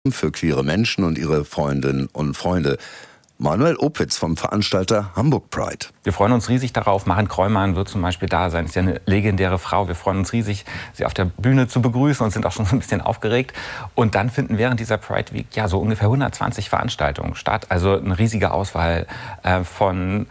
für queere Menschen und ihre Freundinnen und Freunde. Manuel Opitz vom Veranstalter Hamburg Pride. Wir freuen uns riesig darauf. Maren Kreumann wird zum Beispiel da sein. Ist ja eine legendäre Frau. Wir freuen uns riesig, sie auf der Bühne zu begrüßen und sind auch schon so ein bisschen aufgeregt. Und dann finden während dieser Pride Week so ungefähr 120 Veranstaltungen statt. Also eine riesige Auswahl von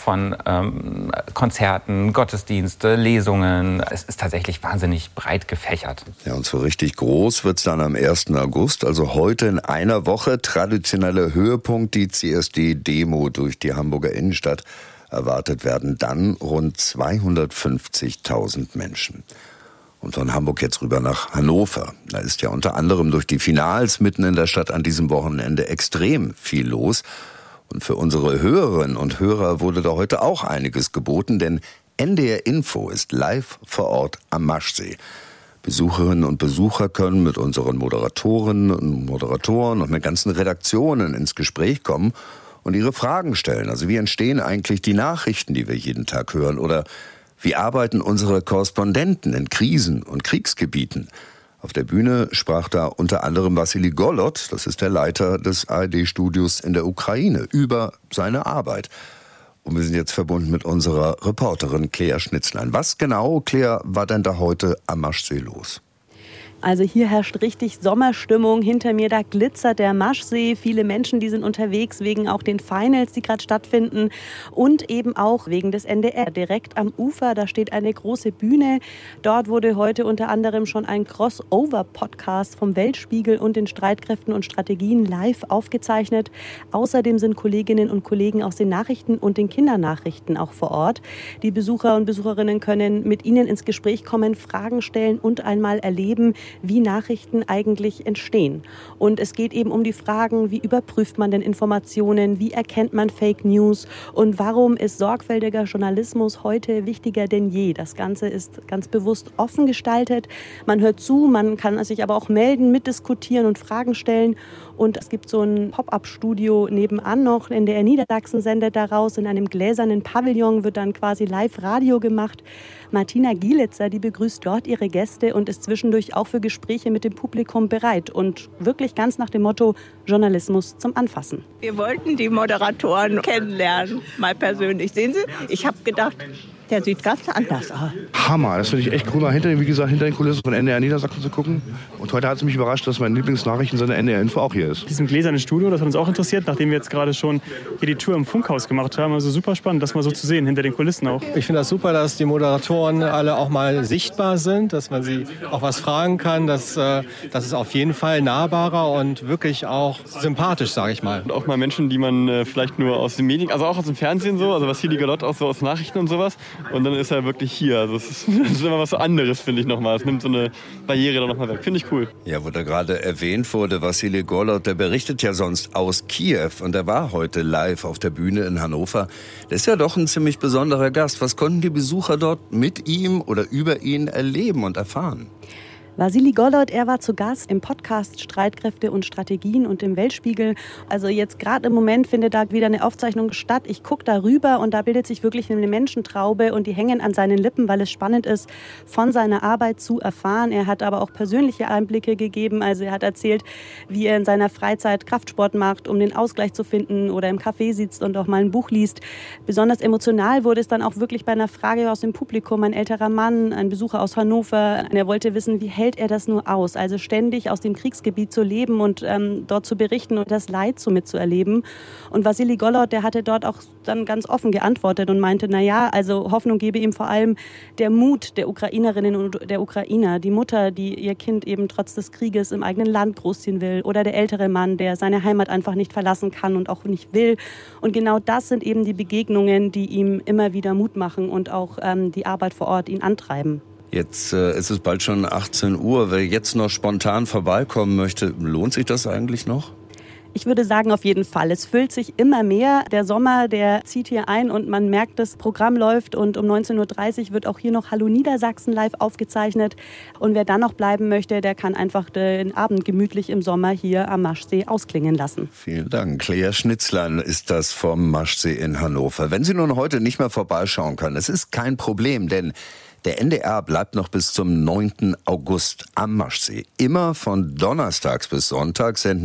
Konzerten, Gottesdienste, Lesungen. Es ist tatsächlich wahnsinnig breit gefächert. Ja, und so richtig groß wird es dann am 1. August, also heute in einer Woche. Traditioneller Höhepunkt, die CSD-Demo durch die Hamburger Innenstadt. Erwartet werden dann rund 250.000 Menschen. Und von Hamburg jetzt rüber nach Hannover. Da ist ja unter anderem durch die Finals mitten in der Stadt an diesem Wochenende extrem viel los. Und für unsere Hörerinnen und Hörer wurde da heute auch einiges geboten, denn NDR Info ist live vor Ort am Maschsee. Besucherinnen und Besucher können mit unseren Moderatorinnen und Moderatoren und mit ganzen Redaktionen ins Gespräch kommen und ihre Fragen stellen. Also wie entstehen eigentlich die Nachrichten, die wir jeden Tag hören? Oder wie arbeiten unsere Korrespondenten in Krisen- und Kriegsgebieten? Auf der Bühne sprach da unter anderem Wassily Golod, das ist der Leiter des ARD-Studios in der Ukraine, über seine Arbeit. Und wir sind jetzt verbunden mit unserer Reporterin Claire Schnitzlein. Was genau, Claire, war denn da heute am Maschsee los? Also hier herrscht richtig Sommerstimmung. Hinter mir, da glitzert der Maschsee. Viele Menschen, die sind unterwegs wegen auch den Finals, die gerade stattfinden. Und eben auch wegen des NDR. Direkt am Ufer, da steht eine große Bühne. Dort wurde heute unter anderem schon ein Crossover-Podcast vom Weltspiegel und den Streitkräften und Strategien live aufgezeichnet. Außerdem sind Kolleginnen und Kollegen aus den Nachrichten und den Kindernachrichten auch vor Ort. Die Besucher und Besucherinnen können mit ihnen ins Gespräch kommen, Fragen stellen und einmal erleben, wie Nachrichten eigentlich entstehen. Und es geht eben um die Fragen, wie überprüft man denn Informationen, wie erkennt man Fake News und warum ist sorgfältiger Journalismus heute wichtiger denn je. Das Ganze ist ganz bewusst offen gestaltet. Man hört zu, man kann sich aber auch melden, mitdiskutieren und Fragen stellen. Und es gibt so ein Pop-up-Studio nebenan noch, NDR Niedersachsen sendet daraus. In einem gläsernen Pavillon wird dann quasi Live-Radio gemacht. Martina Gielitzer, die begrüßt dort ihre Gäste und ist zwischendurch auch für Gespräche mit dem Publikum bereit. Und wirklich ganz nach dem Motto Journalismus zum Anfassen. Wir wollten die Moderatoren kennenlernen, mal persönlich. Sehen Sie, ich habe gedacht, der sieht ganz anders aus. Hammer, das finde ich echt cool, mal hinter den Kulissen von NDR Niedersachsen zu gucken. Und heute hat es mich überrascht, dass mein Lieblingsnachrichtensender NDR Info auch hier ist. Diesem gläsernen Studio, das hat uns auch interessiert, nachdem wir jetzt gerade schon hier die Tour im Funkhaus gemacht haben. Also super spannend, das mal so zu sehen, hinter den Kulissen auch. Ich finde das super, dass die Moderatoren alle auch mal sichtbar sind, dass man sie auch was fragen kann. Das ist auf jeden Fall nahbarer und wirklich auch sympathisch, sage ich mal. Und auch mal Menschen, die man vielleicht nur aus den Medien, also auch aus dem Fernsehen so, also Wassily Golod auch so aus Nachrichten und sowas. Und dann ist er wirklich hier. Also das ist immer was so anderes, finde ich nochmal. Es nimmt so eine Barriere dann nochmal weg. Finde ich cool. Ja, wo da gerade erwähnt wurde, Wassily Golod, der berichtet ja sonst aus Kiew und der war heute live auf der Bühne in Hannover. Der ist ja doch ein ziemlich besonderer Gast. Was konnten die Besucher dort mit ihm oder über ihn erleben und erfahren? Wassily Golod, er war zu Gast im Podcast Streitkräfte und Strategien und im Weltspiegel. Also jetzt gerade im Moment findet da wieder eine Aufzeichnung statt. Ich gucke da rüber und da bildet sich wirklich eine Menschentraube und die hängen an seinen Lippen, weil es spannend ist, von seiner Arbeit zu erfahren. Er hat aber auch persönliche Einblicke gegeben. Also er hat erzählt, wie er in seiner Freizeit Kraftsport macht, um den Ausgleich zu finden oder im Café sitzt und auch mal ein Buch liest. Besonders emotional wurde es dann auch wirklich bei einer Frage aus dem Publikum. Ein älterer Mann, ein Besucher aus Hannover, er wollte wissen, wie hält er das nur aus? Also ständig aus dem Kriegsgebiet zu leben und dort zu berichten und das Leid so mitzuerleben. Und Wassily Golod, der hatte dort auch dann ganz offen geantwortet und meinte, also Hoffnung gebe ihm vor allem der Mut der Ukrainerinnen und der Ukrainer, die Mutter, die ihr Kind eben trotz des Krieges im eigenen Land großziehen will oder der ältere Mann, der seine Heimat einfach nicht verlassen kann und auch nicht will. Und genau das sind eben die Begegnungen, die ihm immer wieder Mut machen und auch die Arbeit vor Ort ihn antreiben. Jetzt ist es bald schon 18 Uhr. Wer jetzt noch spontan vorbeikommen möchte, lohnt sich das eigentlich noch? Ich würde sagen, auf jeden Fall. Es füllt sich immer mehr. Der Sommer, der zieht hier ein und man merkt, das Programm läuft. Und um 19.30 Uhr wird auch hier noch Hallo Niedersachsen live aufgezeichnet. Und wer dann noch bleiben möchte, der kann einfach den Abend gemütlich im Sommer hier am Maschsee ausklingen lassen. Vielen Dank. Claire Schnitzlein ist das vom Maschsee in Hannover. Wenn Sie nun heute nicht mehr vorbeischauen können, es ist kein Problem, denn Der NDR bleibt noch bis zum 9. August am Maschsee. Immer von donnerstags bis sonntags senden